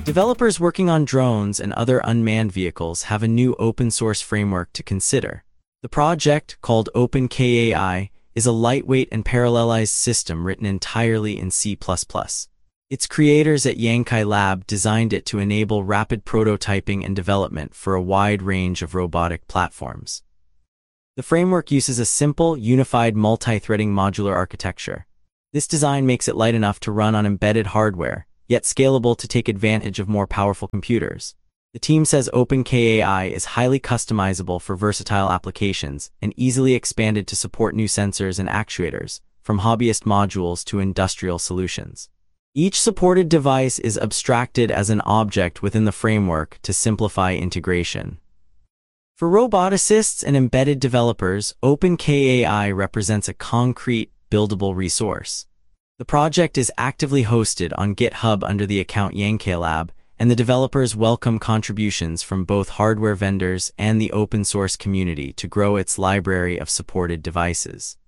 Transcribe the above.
Developers working on drones and other unmanned vehicles have a new open-source framework to consider. The project, called OpenKAI, is a lightweight and parallelized system written entirely in C++. Its creators at Yankai Lab designed it to enable rapid prototyping and development for a wide range of robotic platforms. The framework uses a simple, unified multi-threading modular architecture. This design makes it light enough to run on embedded hardware, yet scalable to take advantage of more powerful computers. The team says OpenKAI is highly customizable for versatile applications and easily expanded to support new sensors and actuators, from hobbyist modules to industrial solutions. Each supported device is abstracted as an object within the framework to simplify integration. For roboticists and embedded developers, OpenKAI represents a concrete, buildable resource. The project is actively hosted on GitHub under the account Yankai Lab, and the developers welcome contributions from both hardware vendors and the open-source community to grow its library of supported devices.